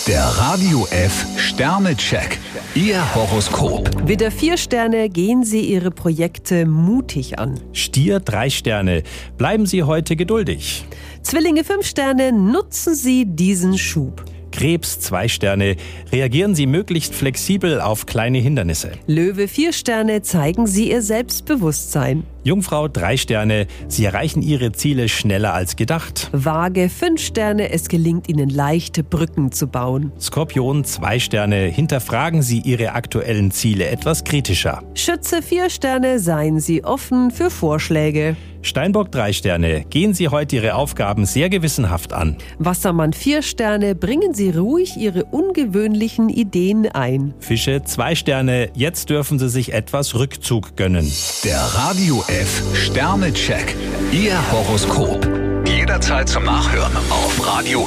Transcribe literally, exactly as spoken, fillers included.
Der Radio F Sternecheck. Ihr Horoskop. Widder vier Sterne, gehen Sie Ihre Projekte mutig an. Stier drei Sterne, bleiben Sie heute geduldig. Zwillinge fünf Sterne, nutzen Sie diesen Schub. Krebs zwei Sterne, reagieren Sie möglichst flexibel auf kleine Hindernisse. Löwe vier Sterne, zeigen Sie Ihr Selbstbewusstsein. Jungfrau drei Sterne, Sie erreichen Ihre Ziele schneller als gedacht. Waage fünf Sterne, es gelingt Ihnen leichte Brücken zu bauen. Skorpion zwei Sterne, hinterfragen Sie Ihre aktuellen Ziele etwas kritischer. Schütze vier Sterne, seien Sie offen für Vorschläge. Steinbock drei Sterne, gehen Sie heute Ihre Aufgaben sehr gewissenhaft an. Wassermann vier Sterne, bringen Sie ruhig Ihre ungewöhnlichen Ideen ein. Fische zwei Sterne, jetzt dürfen Sie sich etwas Rückzug gönnen. Der Radio F Sternecheck. Ihr Horoskop. Jederzeit zum Nachhören auf Radio